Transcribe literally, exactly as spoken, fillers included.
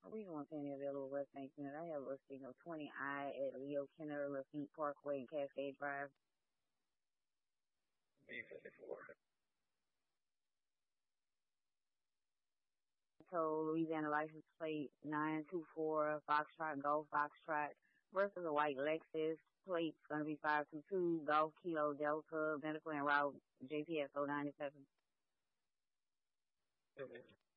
We want any available West Bank unit. I have a listing of twenty I at Leo Kenner, Lafitte Parkway, and Cascade Drive. B fifty-four. So Louisiana license plate nine two four Foxtrot Golf Foxtrot versus a white Lexus. Plate's gonna be five two two Golf Kilo Delta medical and route J P S zero nine seven. Okay.